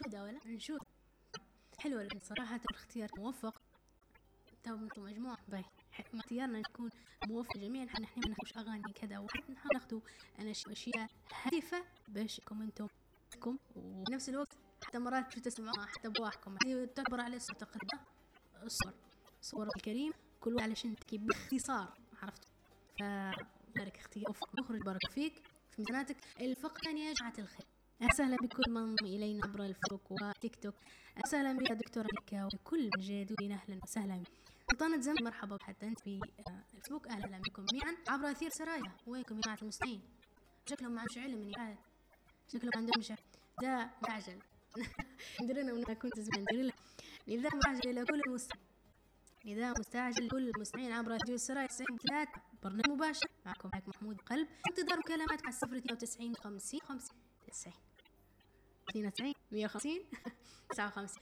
نبدأ ولا نشوف. حلو صراحة الاختيار موفق. انتم مجموعة باي اختيارنا نكون موفق جميعا. نحن ما ناخذش أغاني كذا واحد، نحن ناخذوا أشياء هادفة باش كومنتم ونفس الوقت حتى مرات شو تسمعوها حتى بواحكم تعبر على صوت تقريبا صور الكريم كل واحد علشان تحكي باختصار، عرفت؟ فبارك اختيار مخرج بارك فيك في ميزاناتك. الفقرة الثانية جماعة الخير، أهلا بكل من انضم إلينا عبر الفيسبوك وتيك توك. أهلا بك دكتورة مكة وكل الجادين، أهلا وسهلا. سلطانة زمن مرحبا حتى أنت في الفيسبوك، أهلا بكم جميعا عبر أثير سرايا. وينكم يا جماعة المستمعين؟ شكلهم ما عندهمش علم من عاد، شكلهم عندهم ده معجل ندرنا من كنت زمان ندرنا إذا معجل إلى كل المستمعين، إذا مستعجل كل المستمعين عبر أثير سرايا 93 برنامج مباشر معكم محمود قلب. انتظار كلامات على 092 50 50 90 92 150 59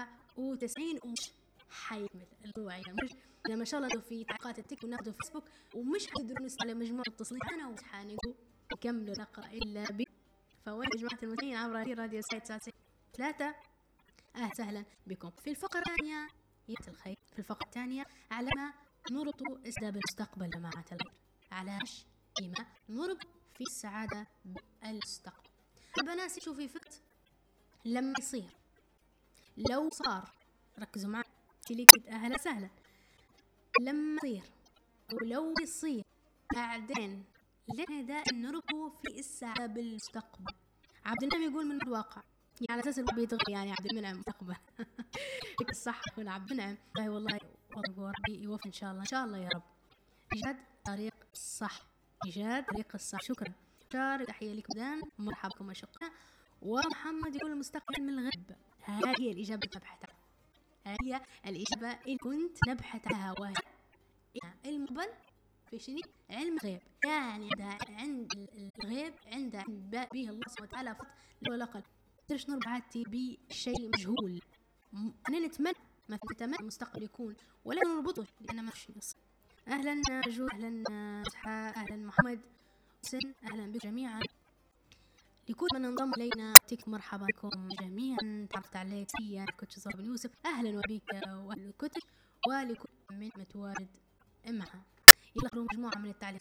99 ومش حيكمل الوعي مش لما شاء الله في تعليقات التيك وناخذه في فيسبوك ومش حيقدروا نسأل على مجموعة التصليح أنا ومش حنقول يكملوا نقرأ إلا ب فوين جماعة المستمعين عبر راديو سايت 3. أهلا بكم في الفقرة الثانية يا الخير. في الفقرة الثانية على ما نربط أسباب المستقبل جماعة الخير، علاش بما نربط في السعادة بالمستقبل. البنات شوفي فكرة لما يصير لو صار، ركزوا معي تليكت أهلا سهلا، لما يصير ولو يصير بعدين لنا دائما نربطه في السعادة بالمستقبل. عبد المنعم يقول من الواقع يعني على أساس الوضع يتغير، يعني عبد المنعم مستقبل الصح يكون عبد المنعم. والله ربي يوفق إن شاء الله إن شاء الله يا رب. إيجاد طريق الصح، إيجاد طريق الصح. شكرا شار، تحية لكم دان، مرحبا بكم أشقنا. ومحمد يقول المستقبل من الغيب. هذه الإجابة نبحثها، هي الإجابة اللي كنت نبحثها، وهي المقبل في شنو؟ علم الغيب، يعني عند الغيب عند به الله سبحانه وتعالى فقط لو الأقل. ترش نربحتي بشيء مجهول. أنا نتمنى ما نتمنى المستقبل يكون ولا نربطه لأن ما فيش نص. أهلا جو، أهلا صحة، أهلا محمد حسن، أهلا بكم جميعا. لكل من انضم إلينا تيك مرحبا بكم جميعا. تعرفت عليك فيا كنت صار بن يوسف، أهلا وبك وأهل الكتب ولكل من متوارد معها. يلا مجموعة من التعليق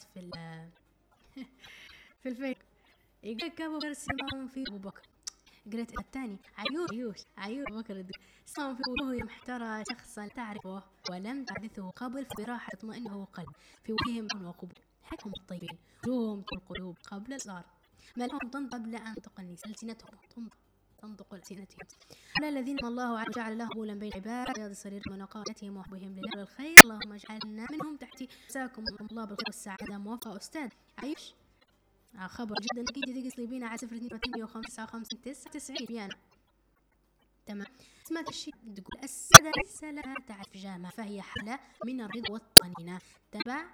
في الفيك. يقولك أبو بكر سماهم في أبو بكر، قريت الثاني عيوش بكر سماهم في وجهه محترى شخصا تعرفه ولم تحدثه قبل فبراحة تطمئنه قلب في وجههم وقبول حكم الطيبين وجوههم القلوب قبل الصار ما لهم تنطق قبل أن تقني ألسنتهم تنطق ألسنتهم على الذين الله عز وجل له قبولا بين عباد رياض سرير ونقالتهم وحبهم لله الخير. اللهم اجعلنا منهم تحتي مساكم الله بالخير والسعادة. موفق أستاذ عيش خبر جدا أكيد دقيقة سليبينا على 0 يعني تمام. اسمها الشيء تقول السعادة ليس لها تعرف جامع فهي حالة من الرضا والطمأنينة تبع